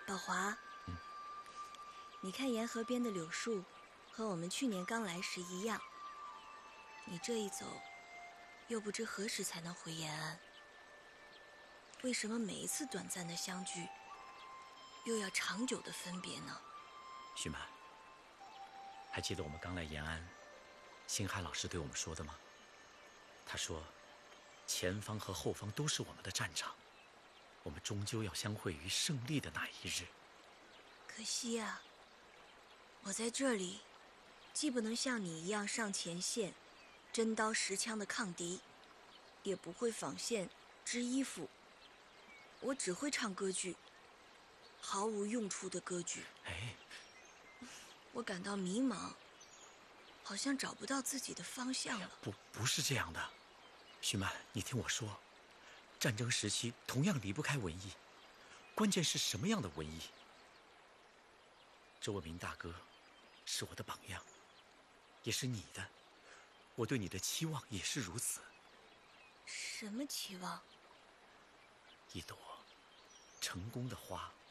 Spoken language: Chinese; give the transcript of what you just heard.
宝华，你看沿河边的柳树，和我们去年刚来时一样。你这一走，又不知何时才能回延安。为什么每一次短暂的相聚，又要长久的分别呢？ 徐曼，还记得我们刚来延安，星海老师对我们说的吗？他说，前方和后方都是我们的战场，我们终究要相会于胜利的那一日。 可惜啊，我在这里，既不能像你一样上前线，真刀实枪的抗敌，也不会纺线织衣服，我只会唱歌剧，毫无用处的歌剧。 哎， 我感到迷茫，好像找不到自己的方向了。 不是这样的，徐曼，你听我说，战争时期同样离不开文艺，关键是什么样的文艺？周文明大哥是我的榜样，也是你的，我对你的期望也是如此。 什么期望？ 一朵成功的花